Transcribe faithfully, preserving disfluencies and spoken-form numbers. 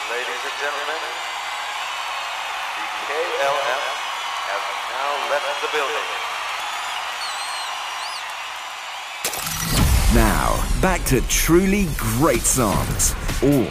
Ladies and gentlemen, the K L M have now left the building. Now, back to truly great songs. All